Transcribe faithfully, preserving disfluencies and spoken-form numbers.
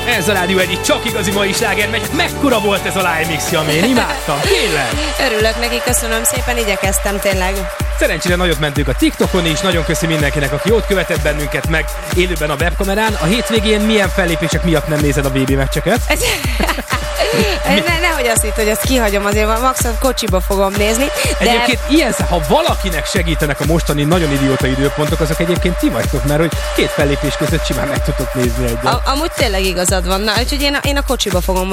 Ez a rádió egyik csak igazi mai sláger megy. Mekkora volt ez a live mix, Jami? Én imádtam, tényleg. Örülök neki, köszönöm szépen, igyekeztem tényleg. Szerencsére nagyot mentünk a TikTokon is, nagyon köszi mindenkinek, aki jót követett bennünket meg élőben a webkamerán. A hétvégén milyen fellépések miatt nem nézed a bé bé meccseket? ne, nehogy azt hitt, hogy ezt kihagyom, azért max a kocsiba fogom nézni. De... Egyébként ilyen, ha valakinek segítenek a mostani nagyon idióta időpontok, azok egyébként ti vagytok, mert hogy két fellépés között simán meg tudtok nézni egyet. A, amúgy tényleg igazad van, na, úgyhogy én a, én a kocsiba fogom